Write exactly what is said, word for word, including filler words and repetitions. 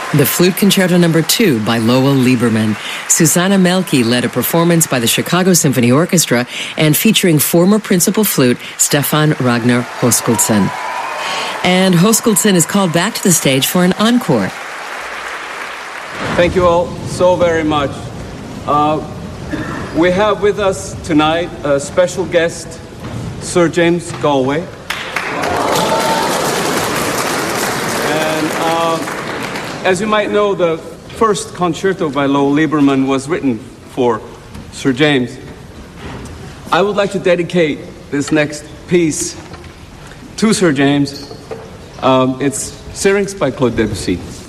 The Flute Concerto Number two by Lowell Lieberman. Susanna Melke led a performance by the Chicago Symphony Orchestra and featuring former principal flute Stefan Ragnar Höskuldsson. And Höskuldsson is called back to the stage for an encore. Thank you all so very much. Uh, we have with us tonight a special guest, Sir James Galway. And uh, as you might know, the first concerto by Lowell Lieberman was written for Sir James. I would like to dedicate this next piece to Sir James. Um, it's Syrinx by Claude Debussy.